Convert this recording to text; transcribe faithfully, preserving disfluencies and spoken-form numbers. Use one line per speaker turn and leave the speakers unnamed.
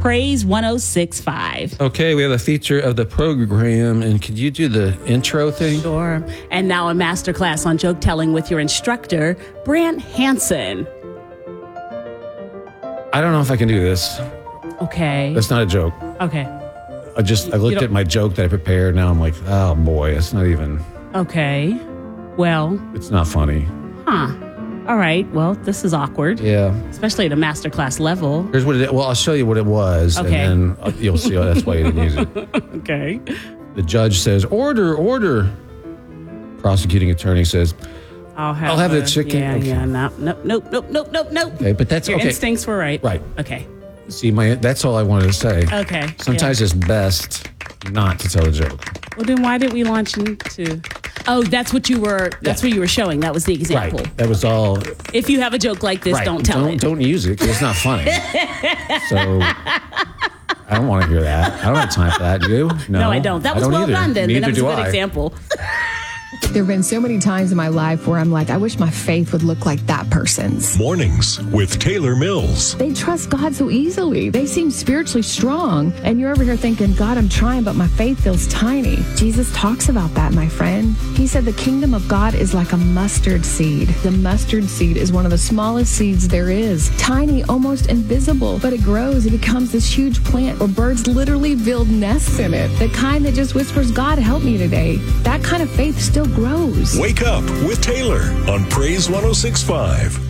Praise one oh six point five.
Okay, we have a feature of the program, and could you do the intro thing?
Sure. And now a masterclass on joke telling with your instructor, Brant Hansen.
I don't know if I can do this.
Okay.
That's not a joke.
Okay.
I just I looked at my joke that I prepared. Now I'm like, oh boy, it's not even.
Okay. Well.
It's not funny.
Huh. All right. Well, this is awkward.
Yeah.
Especially at a masterclass level.
Here's what it. Well, I'll show you what it was,
Okay.
and then you'll see. Oh, that's why you didn't use it.
Okay.
The judge says, "Order, order." Prosecuting attorney says,
I'll have,
I'll have
a,
the chicken.
Yeah,
Okay.
yeah. No, nope, nope, nope, nope, nope, nope.
Okay, but that's
Your
okay.
instincts were right.
Right.
Okay.
See, my that's all I wanted to say.
Okay.
Sometimes
yeah.
it's best not to tell a joke.
Well, then why did we launch into? Oh, that's what you were. That's
Yeah.
what you were showing. That was the example.
Right. That was all.
If you have a joke like this,
Right.
don't tell
don't,
it.
Don't use it because it's not funny. So I don't want to hear that. I don't have time for that. You? No,
No, I don't. That
I
was
don't
well
either.
done. Then, then
Neither
that was a
do
good
I.
example.
There have been so many times in my life where I'm like, I wish my faith would look like that person's.
Mornings with Taylor Mills.
They trust God so easily. They seem spiritually strong. And you're over here thinking, God, I'm trying, but my faith feels tiny. Jesus talks about that, my friend. He said the kingdom of God is like a mustard seed. The mustard seed is one of the smallest seeds there is. Tiny, almost invisible, but it grows. It becomes this huge plant where birds literally build nests in it. The kind that just whispers, God, help me today. That kind of faith still grows.
Wake up with Taylor on Praise one oh six point five.